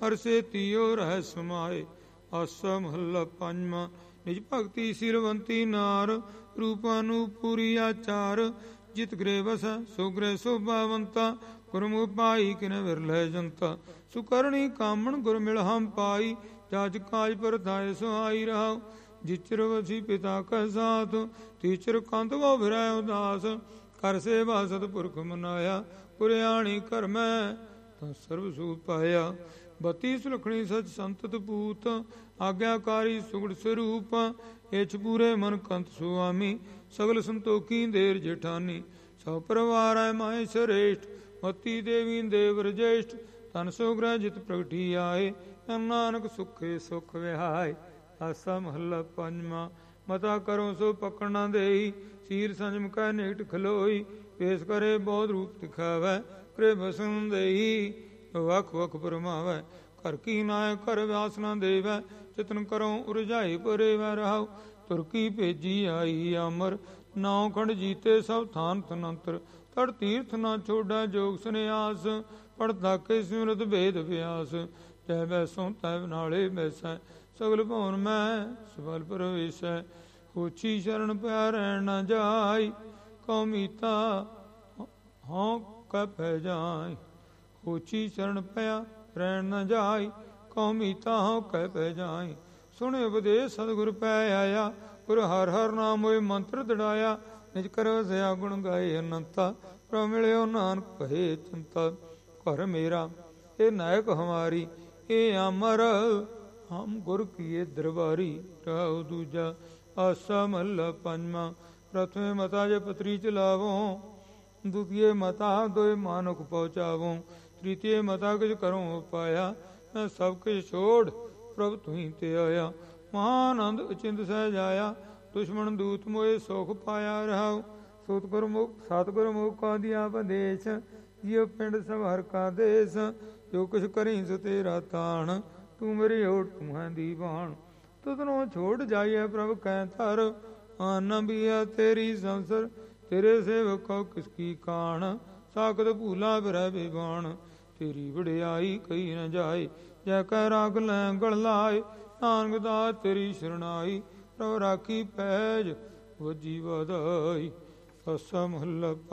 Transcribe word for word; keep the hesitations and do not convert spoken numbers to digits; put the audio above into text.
ਹਰ ਸੇਤੀਓ ਰਹਿ ਸਮਾਏ। ਆਸਾ ਮਹੱਲਾ ਪੰਜਵਾਂ। ਨਿਜ ਭਗਤੀ ਸਿਲਵੰਤੀ ਨਾਰ, ਰੂਪਾਂ ਨੂੰ ਪੂਰੀ ਆਚਾਰ। ਜਿਤ ਗ੍ਰਹਿ ਵਸੈ ਸੋ ਗ੍ਰਹਿ ਸੋਭਾਵੰਤਾ, ਗੁਰਮੁਖ ਪਾਈ ਕਿਨ ਵਿਰਲੇ ਜਨਤਾ। ਸੁਕਰਣੀ ਕਾਮਣ ਗੁਰ ਮਿਲ ਹਮ ਪਾਈ, ਜਾਜ ਕਾਜ ਪਰਥਾਇ ਸੁਹਾਈ ਰਹਾਉ। ਜਿਚਰ ਵਸੀ ਪਿਤਾ ਕੈ ਸਾਥ, ਤੀਚਰ ਕੰਤ ਵੋ ਫਿਰੈ ਉਦਾਸ। ਕਰ ਸੇਵਾ ਸਤਿਪੁਰਖ ਮਨਾਇਆ, ਪੁਰਿਆਣੀ ਕਰ ਮੈਂ ਤਾਂ ਸਰਬ ਸੁਖ ਪਾਇਆ। ਬਤੀ ਸੁਲਖਣੀ ਸਚ ਸੰਤਤ ਪੂਤ, ਆਗਿਆਕਾਰੀ ਸੁਗੜ ਸਰੂਪ। ਇਛ ਪੂਰੇ ਮਨ ਕੰਤ ਸੁਆਮੀ, ਸਗਲ ਸੰਤੋਖੀ ਦੇਰ ਜੇਠਾਨੀ। ਸਭ ਪਰਿਵਾਰ ਹੈ ਮਾਏ ਸਰੇਸ਼ਟ, ਮਤੀ ਦੇਵੀ ਦੇਵ ਰਜੇਸ਼ਟ। ਤਨ ਸੋ ਗ੍ਰਹਿ ਜਿਤ ਪ੍ਰਗਟੀ ਆਏ, ਨਾਨਕ ਸੁਖੇ ਸੁਖ ਵਿਹਾਏ। ਆਸਾ ਮਹੱਲਾ ਪੰਜਵਾਂ। ਮਤਾ ਕਰੋ ਸੋ ਪਕੜ ਨਾ ਦੇਈ, ਸੀਰ ਸੰਜਮ ਕੈ ਨਿਕਟ ਖਲੋਈ। ਪੇਸ਼ ਕਰੇ ਬਹੁਤ ਰੂਪ ਦਿਖਾਵੈ, ਕਰੇ ਬਸਨ ਦੇਈ ਵਖ ਵਖ ਪਰਮਾਵੈ। ਘਰ ਕੀ ਨਾਇ ਕਰ ਵਿਆਸ ਨਾ ਦੇਵੈ, ਚਿਤਨ ਕਰੋ ਉਰਜਾਈ ਪਰੇਵੈ ਰਹਾਉ। ਤੁਰਕੀ ਭੇਜੀ ਆਈ ਅਮਰ, ਨਾਉ ਖੰਡ ਜੀਤੇ ਸਭ ਥਾਨ ਤਨੰਤਰ। ਤੜ ਤੀਰਥ ਨਾ ਛੋੜੈ ਜੋਗ ਸੁਨਿਆਸ, ਪੜਤਾ ਕੇ ਸਿਮਰਤ ਭੇਦ ਵਿਆਸ। ਜੈ ਬੈਸੋਂ ਤੈ ਨਾਲੇ ਬੈਸੈ, ਸਗਲ ਭਵਨ ਮੈਂ ਸਬਲ ਪ੍ਰਵੇਸ਼ੈ। ਹੋਛੀ ਸ਼ਰਨ ਪਿਆ ਰਹਿਣ ਨਾ ਜਾਈ, ਕੌਮੀਤਾ ਹਉ ਕੈ ਪੈ ਜਾਈ। ਹੋਛੀ ਸ਼ਰਨ ਪਿਆ ਰਹਿਣ ਨਾ ਜਾਈ, ਕੌਮੀਤਾ ਹਉ ਕੈ ਪੈ ਜਾਈ। ਸੁਣੇ ਉਪਦੇਸ਼ ਸਤਿਗੁਰ ਪੈ ਆਇਆ, ਗੁਰ ਹਰ ਹਰ ਨਾਮ ਹੋਏ ਮੰਤਰ ਦੜਾਇਆ। ਨਿਜ ਕਰ ਵਸਿਆ ਗੁਣ ਗਾਏ ਅਨੰਤਾ, ਪ੍ਰਭ ਮਿਲਿਓ ਨਾਨਕ ਭਏ ਚਿੰਤਾ। ਘਰ ਮੇਰਾ ਇਹ ਨਾਇਕ ਹਮਾਰੀ, ਇਹ ਅਮਰ ਹਮ ਗੁਰ ਕੀਏ ਦਰਬਾਰੀ। ਰਾਉ ਦੂਜਾ। ਆਸਾ ਮਹੱਲਾ ਪੰਜਵਾਂ। ਪ੍ਰਥਮੇ ਮਤਾ ਜੇ ਪਤਰੀ ਚਲਾਵੋ, ਦੂਤੀਏ ਮਤਾ ਦੋਇ ਮਾਨੁਖ ਪਹੁੰਚਾਵੋ। ਤ੍ਰੀਤੀਏ ਮਤਾ ਕਿਛ ਕਰੂੰ ਉਪਾਇਆ, ਮੈਂ ਸਭ ਕਿਛ ਛੋੜ ਪ੍ਰਭ ਤੁਹੀਂ ਤੇ ਆਇਆ। ਮਹਾਨੰਦ ਅਚਿੰਤ ਸਹਿ ਜਾਇਆ, ਦੁਸ਼ਮਣ ਦੂਤ ਮੋਏ ਸੁਖ ਪਾਇਆ ਰਹਾਉ। ਸਤਿਗੁਰ ਮੁਖ ਸਤਿਗੁਰ ਮੁਖ ਕਾ ਦਿਆ ਉਪਦੇਸ਼, ਜਿਉ ਪਿੰਡ ਸਭ ਹਰ ਕਾ ਦੇਸ। ਜੋ ਕੁਛ ਕਰੀ ਸੋ ਤੇਰਾ ਤਾਣ, ਤੂੰ ਮੇਰੀ ਓਟ ਤੂੰ ਹੈ ਦੀਵਾਨ। ਤੁਧਨੋਂ ਛੋੜ ਜਾਈਐ ਪ੍ਰਭ ਕੈ ਧਰ, ਆਨ ਬੀਆ ਤੇਰੀ ਸੰਸਰ। ਤੇਰੇ ਸੇਵਕ ਕਉ ਕਿਸ ਕੀ ਕਾਣ, ਸਾਖਤ ਭੂਲਾ ਫਿਰੈ ਬੇਬਾਨ। ਤੇਰੀ ਵਡਿਆਈ ਕਹੀ ਨ ਜਾਏ, ਜੈ ਕੈ ਰਾਗ ਲੈ ਗਲ ਲਾਏ। ਨਾਨਕ ਦਾਸ ਤੇਰੀ ਸ਼ਰਨਾਈ, ਪ੍ਰਭ ਰਾਖੀ ਪੈਜ ਵਜੀ ਵਧਾਈ। ਆਸਾ ਮਹੱਲਾ